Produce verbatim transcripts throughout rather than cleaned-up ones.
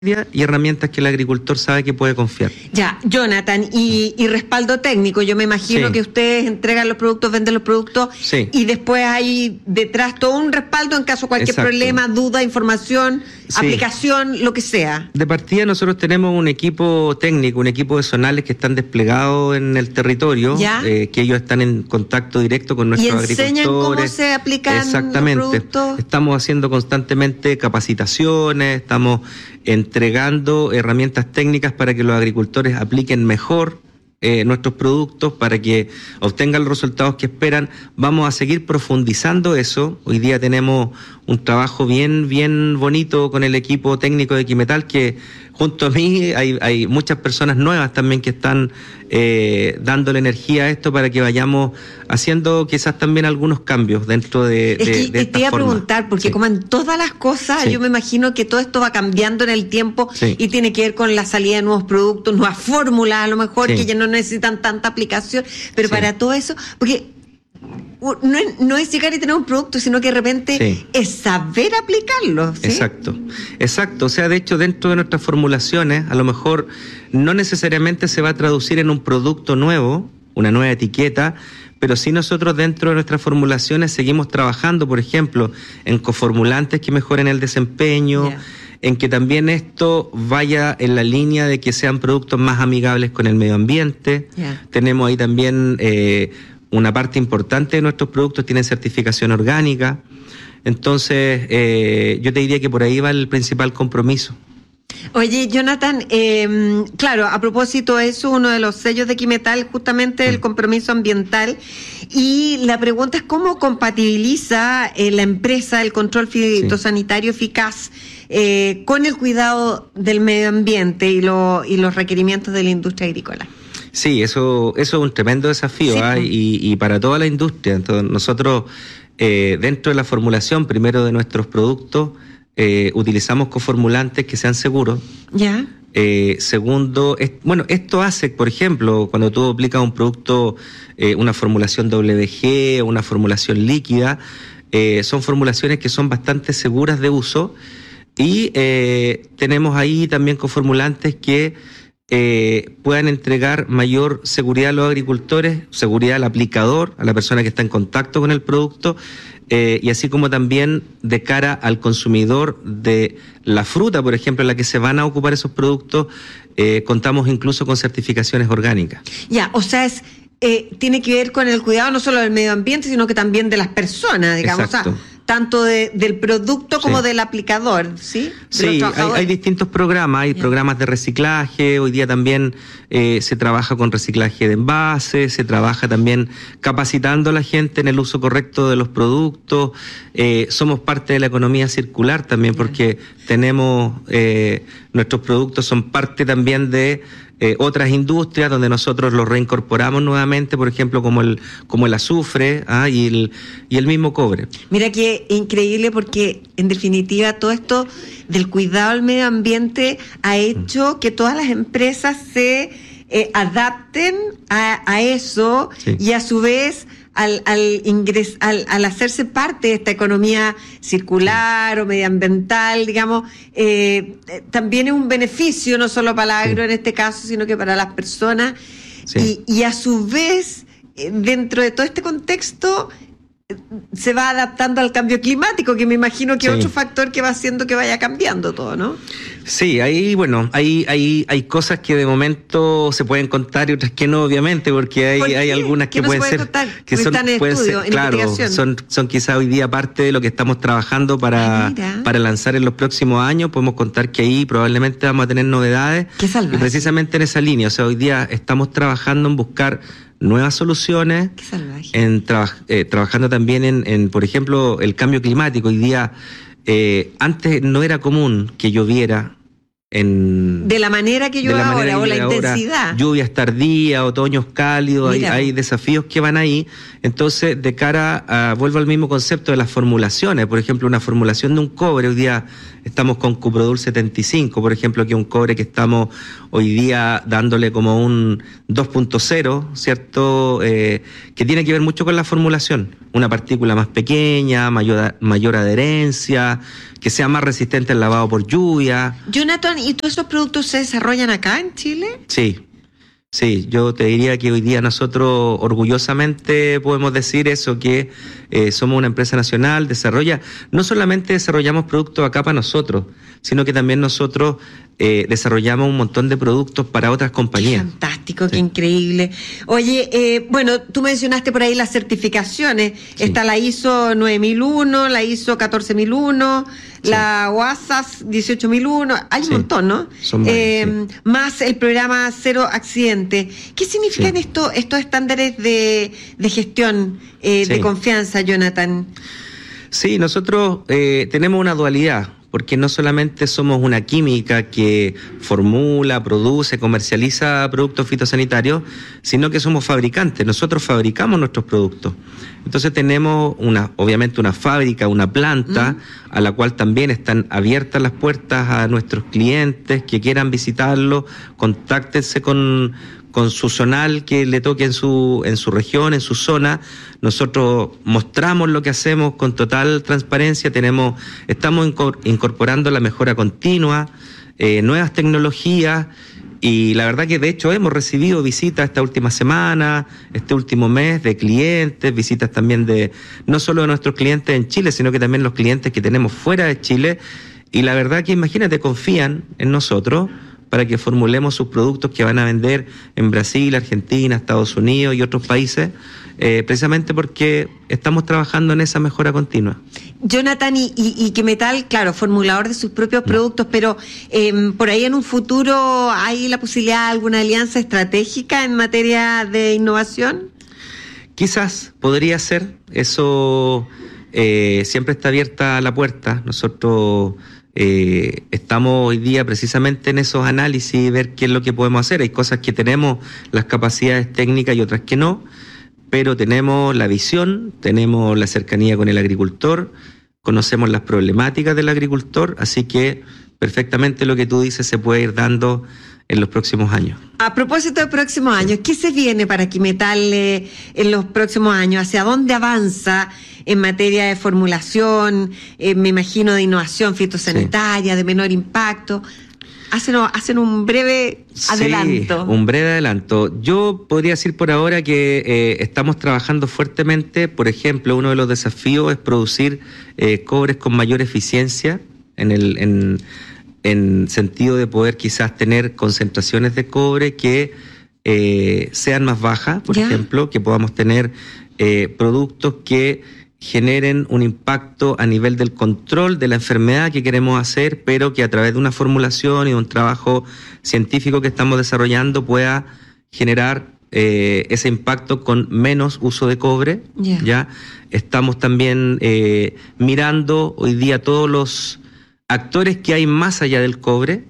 y herramientas que el agricultor sabe que puede confiar. Ya, Jonathan, y, y respaldo técnico, yo me imagino sí. que ustedes entregan los productos, venden los productos sí. y después hay detrás todo un respaldo en caso de cualquier Exacto. problema, duda, información, sí. aplicación, lo que sea. De partida nosotros tenemos un equipo técnico, un equipo de zonales que están desplegados en el territorio, eh, que ellos están en contacto directo con nuestros agricultores. ¿Y enseñan cómo se aplican Exactamente. los productos? Estamos haciendo constantemente capacitaciones, estamos entregando herramientas técnicas para que los agricultores apliquen mejor eh, nuestros productos, para que obtengan los resultados que esperan. Vamos a seguir profundizando eso. Hoy día tenemos un trabajo bien, bien bonito con el equipo técnico de Quimetal, que junto a mí hay, hay muchas personas nuevas también que están eh, dándole energía a esto para que vayamos haciendo quizás también algunos cambios dentro de, de, es que, de esta te iba a forma. preguntar, porque sí. como en todas las cosas, sí. yo me imagino que todo esto va cambiando en el tiempo sí. y tiene que ver con la salida de nuevos productos, nuevas fórmulas, a lo mejor sí. que ya no necesitan tanta aplicación, pero sí. para todo eso, porque no es, no es llegar y tener un producto, sino que de repente sí. es saber aplicarlo. ¿sí? Exacto, exacto. O sea, de hecho, dentro de nuestras formulaciones, a lo mejor no necesariamente se va a traducir en un producto nuevo, una nueva etiqueta, pero sí nosotros dentro de nuestras formulaciones seguimos trabajando, por ejemplo, en coformulantes que mejoren el desempeño, yeah. en que también esto vaya en la línea de que sean productos más amigables con el medio ambiente. Yeah. Tenemos ahí también eh, una parte importante de nuestros productos tienen certificación orgánica. Entonces, eh, yo te diría que por ahí va el principal compromiso. Oye, Jonathan, eh, claro, a propósito de eso, uno de los sellos de Quimetal, justamente el compromiso ambiental, y la pregunta es cómo compatibiliza eh, la empresa el control fitosanitario sí. eficaz eh, con el cuidado del medio ambiente y, lo, y los requerimientos de la industria agrícola. Sí, eso, eso es un tremendo desafío, sí, ¿eh? y, y para toda la industria. Entonces, nosotros, eh, dentro de la formulación, primero de nuestros productos, Eh, utilizamos coformulantes que sean seguros. Ya. Eh, segundo, es, bueno, esto hace, por ejemplo, cuando tú aplicas un producto, eh, una formulación W G o una formulación líquida, eh, son formulaciones que son bastante seguras de uso y eh, tenemos ahí también coformulantes que eh, puedan entregar mayor seguridad a los agricultores, seguridad al aplicador, a la persona que está en contacto con el producto, Eh, y así como también de cara al consumidor de la fruta, por ejemplo, en la que se van a ocupar esos productos, eh, contamos incluso con certificaciones orgánicas. Ya, o sea, es eh, tiene que ver con el cuidado no solo del medio ambiente, sino que también de las personas, digamos. Exacto. O sea, tanto de, del producto como sí. del aplicador, ¿sí? Sí, hay, hay distintos programas, hay yeah. programas de reciclaje, hoy día también eh, se trabaja con reciclaje de envases, se trabaja también capacitando a la gente en el uso correcto de los productos, eh, somos parte de la economía circular también yeah. porque tenemos, eh, nuestros productos son parte también de Eh, otras industrias donde nosotros los reincorporamos nuevamente, por ejemplo, como el como el azufre ah, y el y el mismo cobre. Mira que increíble, porque en definitiva todo esto del cuidado al medio ambiente ha hecho que todas las empresas se eh, adapten a, a eso sí. y a su vez al al, ingres, al al hacerse parte de esta economía circular sí. o medioambiental, digamos, eh, también es un beneficio no solo para el agro sí. en este caso, sino que para las personas sí. y, y a su vez eh, dentro de todo este contexto eh, se va adaptando al cambio climático, que me imagino que es sí. otro factor que va haciendo que vaya cambiando todo, ¿no? Sí, ahí, bueno, hay, hay, hay cosas que de momento se pueden contar y otras que no, obviamente, porque hay, ¿Por hay algunas que no pueden se ser, contar? que son, están en pueden estudio, ser, en claro, investigación. son, son quizá hoy día parte de lo que estamos trabajando para, ah, para lanzar en los próximos años. Podemos contar que ahí probablemente vamos a tener novedades. Qué salvaje. Y precisamente en esa línea, o sea, hoy día estamos trabajando en buscar nuevas soluciones, Qué salvaje. en traba, eh, trabajando también en, en, por ejemplo, el cambio climático. Hoy día, eh, antes no era común que lloviera en de la manera que llueve ahora, o la intensidad. Lluvias tardías, otoños cálidos, hay, hay desafíos que van ahí. Entonces, de cara a, vuelvo al mismo concepto de las formulaciones, por ejemplo, una formulación de un cobre, hoy día estamos con Cuprodul setenta y cinco, por ejemplo, que es un cobre que estamos hoy día dándole como un dos punto cero, ¿cierto? Eh, que tiene que ver mucho con la formulación. una partícula más pequeña, mayor, mayor adherencia, que sea más resistente al lavado por lluvia. Jonathan, ¿y todos esos productos se desarrollan acá en Chile? Sí. Sí, yo te diría que hoy día nosotros orgullosamente podemos decir eso, que eh, somos una empresa nacional, desarrolla, no solamente desarrollamos productos acá para nosotros, sino que también nosotros eh, desarrollamos un montón de productos para otras compañías. Qué fantástico, sí. Qué increíble. Oye, eh, bueno, tú mencionaste por ahí las certificaciones, sí. Está la I S O nueve mil uno, la I S O catorce mil uno, sí. La O A S A S dieciocho mil uno, hay sí. un montón, ¿no? Son varios, eh, sí. Más el programa Cero Accidente. ¿Qué significan sí. esto, estos estándares de, de gestión, eh, sí. de confianza, Jonathan? Sí, nosotros eh, tenemos una dualidad, porque no solamente somos una química que formula, produce, comercializa productos fitosanitarios, sino que somos fabricantes. Nosotros fabricamos nuestros productos. Entonces tenemos una, obviamente una fábrica, una planta, mm. a la cual también están abiertas las puertas a nuestros clientes que quieran visitarlo. Contáctense con, con su zonal que le toque en su, en su región, en su zona. Nosotros mostramos lo que hacemos con total transparencia. Tenemos, estamos incorporando la mejora continua, eh, nuevas tecnologías, y la verdad que de hecho hemos recibido visitas esta última semana, este último mes, de clientes, visitas también de, no solo de nuestros clientes en Chile, sino que también los clientes que tenemos fuera de Chile, y la verdad que imagínate, confían en nosotros para que formulemos sus productos que van a vender en Brasil, Argentina, Estados Unidos y otros países, eh, precisamente porque estamos trabajando en esa mejora continua. Jonathan, y, y, y Quimetal, claro, formulador de sus propios productos, pero eh, por ahí en un futuro ¿hay la posibilidad de alguna alianza estratégica en materia de innovación? Quizás podría ser, eso eh, siempre está abierta la puerta. Nosotros eh, estamos hoy día precisamente en esos análisis, ver qué es lo que podemos hacer. Hay cosas que tenemos las capacidades técnicas y otras que no, pero tenemos la visión, tenemos la cercanía con el agricultor, conocemos las problemáticas del agricultor, así que perfectamente lo que tú dices se puede ir dando en los próximos años. A propósito de próximos años, ¿qué se viene para Quimetal eh, en los próximos años? ¿Hacia dónde avanza en materia de formulación, eh, me imagino de innovación fitosanitaria, sí. de menor impacto? Hacen, hacen un breve adelanto. Sí, un breve adelanto. Yo podría decir por ahora que eh, estamos trabajando fuertemente. Por ejemplo, uno de los desafíos es producir eh, cobres con mayor eficiencia, en el en, en sentido de poder quizás tener concentraciones de cobre que eh, sean más bajas, por ¿Ya? ejemplo, que podamos tener eh, productos que generen un impacto a nivel del control de la enfermedad que queremos hacer, pero que a través de una formulación y de un trabajo científico que estamos desarrollando pueda generar eh, ese impacto con menos uso de cobre. Yeah. Ya estamos también eh, mirando hoy día todos los actores que hay más allá del cobre.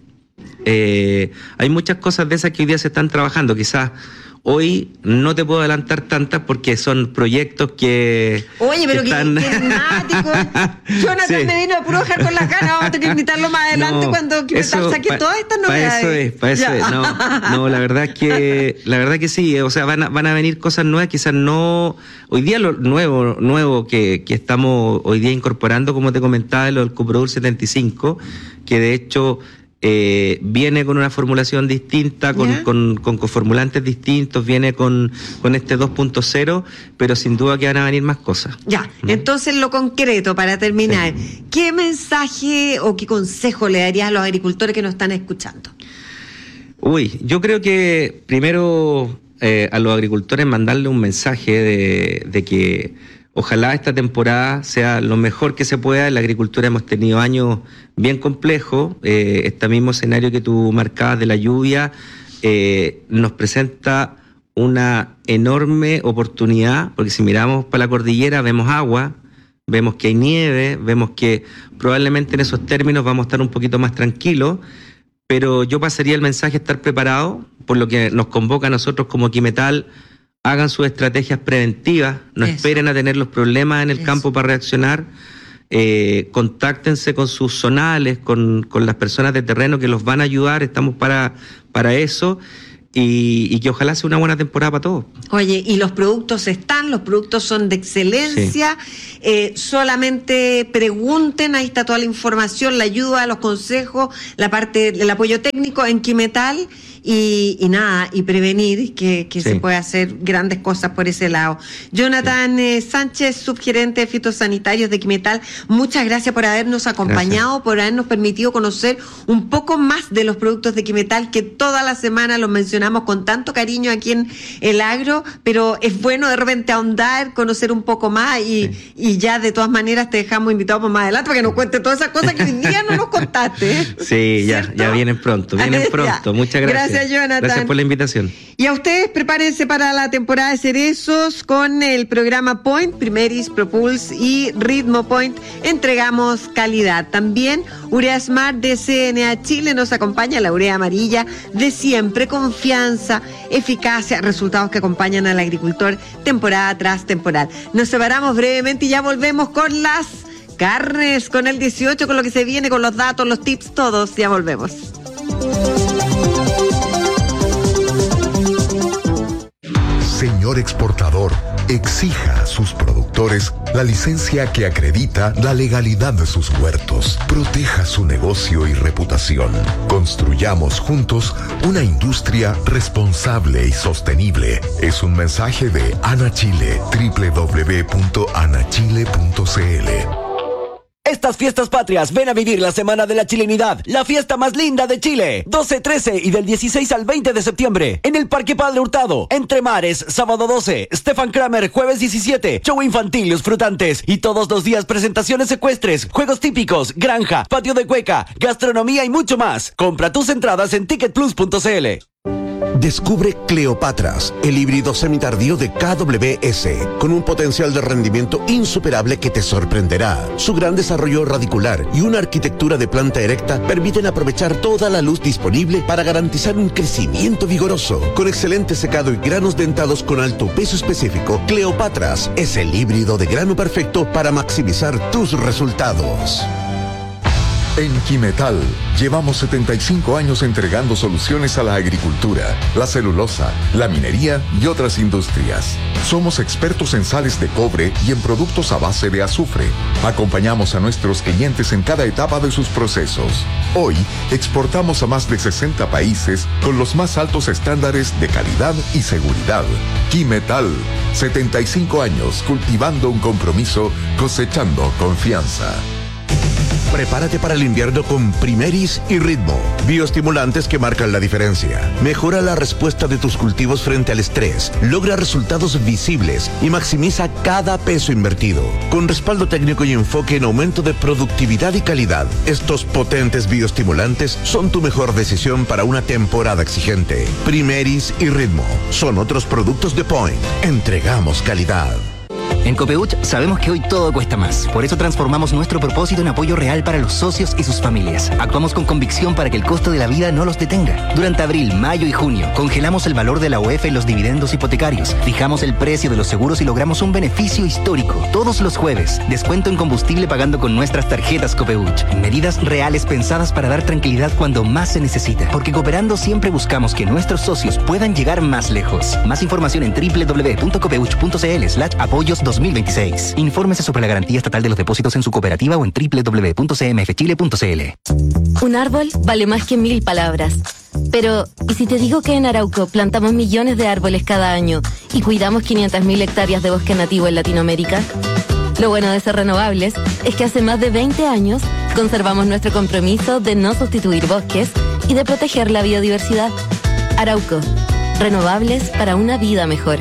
Eh, hay muchas cosas de esas que hoy día se están trabajando, quizás. Hoy no te puedo adelantar tantas porque son proyectos que... Oye, pero que que están... enigmático. Jonathan sí. me vino a puro dejar con las ganas. Vamos a tener que invitarlo más adelante no, cuando Quimetal saque pa, todas estas novedades. Para eso es, para eso es. No, no, la verdad es que, la verdad que sí. O sea, van a, van a venir cosas nuevas, quizás no... Hoy día lo nuevo, nuevo que, que estamos hoy día incorporando, como te comentaba, lo del Cuprodul setenta y cinco, que de hecho... Eh, viene con una formulación distinta, con, con, con coformulantes distintos, viene con, con este dos punto cero, pero sin duda que van a venir más cosas. Ya, ¿no? Entonces lo concreto, para terminar, sí. ¿qué mensaje o qué consejo le darías a los agricultores que nos están escuchando? Uy, yo creo que primero eh, a los agricultores mandarle un mensaje de, de que ojalá esta temporada sea lo mejor que se pueda. En la agricultura hemos tenido años bien complejos. Eh, este mismo escenario que tú marcabas de la lluvia eh, nos presenta una enorme oportunidad, porque si miramos para la cordillera vemos agua, vemos que hay nieve, vemos que probablemente en esos términos vamos a estar un poquito más tranquilos, pero yo pasaría el mensaje a estar preparado, por lo que nos convoca a nosotros como Quimetal. Hagan sus estrategias preventivas, no Eso. esperen a tener los problemas en el Eso. campo para reaccionar, eh, contáctense con sus zonales, con, con las personas de terreno que los van a ayudar, estamos para, para eso, y, y que ojalá sea una buena temporada para todos. Oye, y los productos están, los productos son de excelencia, sí. eh, solamente pregunten, ahí está toda la información, la ayuda, los consejos, la parte, el apoyo técnico en Quimetal. Y, y nada, y prevenir que, que sí. se puede hacer grandes cosas por ese lado. Jonathan sí. eh, Sánchez, subgerente de fitosanitarios de Quimetal, muchas gracias por habernos acompañado, gracias. Por habernos permitido conocer un poco más de los productos de Quimetal, que toda la semana los mencionamos con tanto cariño aquí en El Agro, pero es bueno de repente ahondar, conocer un poco más y, sí. y ya de todas maneras te dejamos invitados por más adelante para que nos cuentes todas esas cosas que hoy día no nos contaste. Sí, ya, ya vienen pronto, vienen pronto. Muchas gracias. Gracias, Jonathan. Gracias por la invitación. Y a ustedes, prepárense para la temporada de cerezos con el programa Point, Primeris, Propulse y Ritmo Point. Entregamos calidad. También Urea Smart de C N A Chile nos acompaña, la urea amarilla de siempre, confianza, eficacia, resultados que acompañan al agricultor temporada tras temporada. Nos separamos brevemente y ya volvemos con las carnes, con el dieciocho, con lo que se viene, con los datos, los tips, todos. Ya volvemos. Señor exportador, exija a sus productores la licencia que acredita la legalidad de sus huertos. Proteja su negocio y reputación. Construyamos juntos una industria responsable y sostenible. Es un mensaje de ANA Chile, doble u doble u doble u punto ana chile punto c l. Estas fiestas patrias, ven a vivir la Semana de la Chilenidad, la fiesta más linda de Chile. doce, trece y del dieciséis al veinte de septiembre. En el Parque Padre Hurtado, Entre Mares, sábado doce. Stefan Kramer, jueves diecisiete. Show infantil, Los Frutantes. Y todos los días presentaciones ecuestres, juegos típicos, granja, patio de cueca, gastronomía y mucho más. Compra tus entradas en ticket plus punto c l. Descubre Cleopatras, el híbrido semitardío de K W S, con un potencial de rendimiento insuperable que te sorprenderá. Su gran desarrollo radicular y una arquitectura de planta erecta permiten aprovechar toda la luz disponible para garantizar un crecimiento vigoroso. Con excelente secado y granos dentados con alto peso específico, Cleopatras es el híbrido de grano perfecto para maximizar tus resultados. En Quimetal llevamos setenta y cinco años entregando soluciones a la agricultura, la celulosa, la minería y otras industrias. Somos expertos en sales de cobre y en productos a base de azufre. Acompañamos a nuestros clientes en cada etapa de sus procesos. Hoy exportamos a más de sesenta países con los más altos estándares de calidad y seguridad. Quimetal, setenta y cinco años cultivando un compromiso, cosechando confianza. Prepárate para el invierno con Primeris y Ritmo, bioestimulantes que marcan la diferencia. Mejora la respuesta de tus cultivos frente al estrés, logra resultados visibles y maximiza cada peso invertido. Con respaldo técnico y enfoque en aumento de productividad y calidad, estos potentes bioestimulantes son tu mejor decisión para una temporada exigente. Primeris y Ritmo son otros productos de Point. Entregamos calidad. En Copeuch sabemos que hoy todo cuesta más. Por eso transformamos nuestro propósito en apoyo real para los socios y sus familias. Actuamos con convicción para que el costo de la vida no los detenga. Durante abril, mayo y junio, congelamos el valor de la U E F en los dividendos hipotecarios, fijamos el precio de los seguros y logramos un beneficio histórico. Todos los jueves, descuento en combustible pagando con nuestras tarjetas Copeuch. Medidas reales pensadas para dar tranquilidad cuando más se necesita. Porque cooperando siempre buscamos que nuestros socios puedan llegar más lejos. Más información en doble u doble u doble u punto copeuch punto c l slash apoyos dos mil veintiséis. Infórmese sobre la garantía estatal de los depósitos en su cooperativa o en doble u doble u doble u punto c m f chile punto c l. Un árbol vale más que mil palabras. Pero, ¿y si te digo que en Arauco plantamos millones de árboles cada año y cuidamos quinientas mil hectáreas de bosque nativo en Latinoamérica? Lo bueno de ser renovables es que hace más de veinte años conservamos nuestro compromiso de no sustituir bosques y de proteger la biodiversidad. Arauco, renovables para una vida mejor.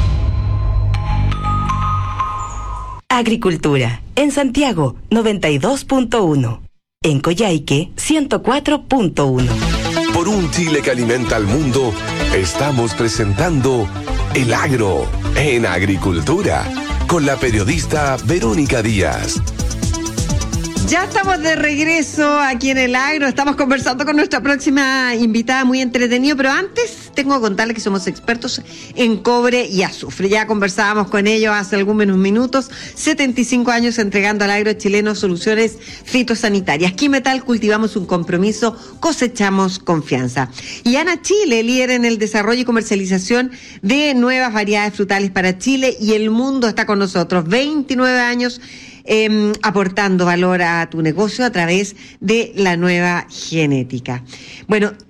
Agricultura. En Santiago, noventa y dos punto uno. En Coyhaique, ciento cuatro punto uno. Por un Chile que alimenta al mundo, estamos presentando El Agro en Agricultura con la periodista Verónica Díaz. Ya estamos de regreso aquí en el Agro, estamos conversando con nuestra próxima invitada, muy entretenido, pero antes tengo que contarles que somos expertos en cobre y azufre. Ya conversábamos con ellos hace algunos minutos, setenta y cinco años entregando al agro chileno soluciones fitosanitarias. Quimetal, cultivamos un compromiso, cosechamos confianza. Y Ana Chile, líder en el desarrollo y comercialización de nuevas variedades frutales para Chile y el mundo, está con nosotros. veintinueve años Eh, aportando valor a tu negocio a través de la nueva genética. Bueno,